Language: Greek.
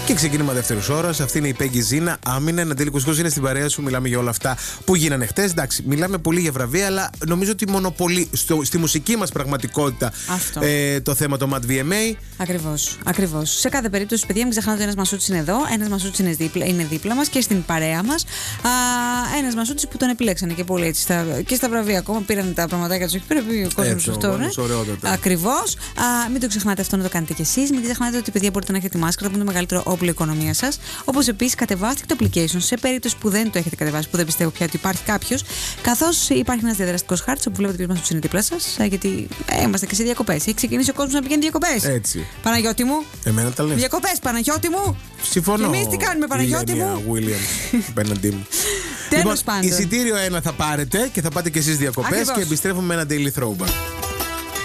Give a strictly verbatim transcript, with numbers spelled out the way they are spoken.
Και ξεκίνημα δεύτερη ώρα. Αυτή είναι η Πέγγι Ζήνα. Άμυνα, Ναντέλη Κουσκός είναι στην παρέα σου. Μιλάμε για όλα αυτά που γίνανε χτες. Εντάξει, μιλάμε πολύ για βραβεία, αλλά νομίζω ότι μονοπολεί στο, στη μουσική μας πραγματικότητα ε, το θέμα το Mad βι εμ έι. Ακριβώς. Ακριβώς. Σε κάθε περίπτωση, παιδιά, μην ξεχνάτε ότι ένας Μασούτης είναι εδώ, ένας Μασούτης είναι δίπλα, είναι δίπλα μας και στην παρέα μας. Ένας Μασούτης που τον επιλέξανε και πολύ έτσι. Στα, και στα βραβεία ακόμα πήραν τα πραγματάκια τους. Έχει πρέπει ο κόσμος αυτό. Ναι. Ακριβώς. Μην το ξεχνάτε αυτό να το κάνετε κι εσείς. Μην ξεχνάτε ότι, παιδιά, μπορείτε να έχετε τη μάσκαρα που είναι το μεγαλύτερο όπλο οικονομία σας. Όπως επίσης, κατεβάστε το application σε περίπτωση που δεν το έχετε κατεβάσει, που δεν πιστεύω πια ότι υπάρχει κάποιος. Καθώς υπάρχει ένας διαδραστικός χάρτης όπου βλέπετε ποιος μας είναι δίπλα σας, γιατί ε, είμαστε και σε διακοπές. Έχει ξεκινήσει ο κόσμος να πηγαίνει διακοπές. Έτσι. Παναγιώτη μου. Εμένα τα λες. Διακοπές, Παναγιώτη μου. Συμφωνώ. Και εμείς τι κάνουμε, Παναγιώτη μου. Williams, απέναντί μου. Τέλος Λοιπόν, πάντων. εισιτήριο ένα θα πάρετε και θα πάτε και εσείς διακοπές και επιστρέφουμε με ένα daily throwback.